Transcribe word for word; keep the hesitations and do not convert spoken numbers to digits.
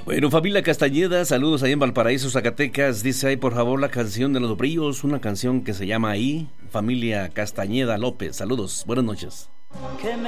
Bueno, familia Castañeda, saludos ahí en Valparaíso, Zacatecas. Dice ahí, por favor, la canción de Los Bríos, una canción que se llama Ahí. Familia Castañeda López, saludos, buenas noches.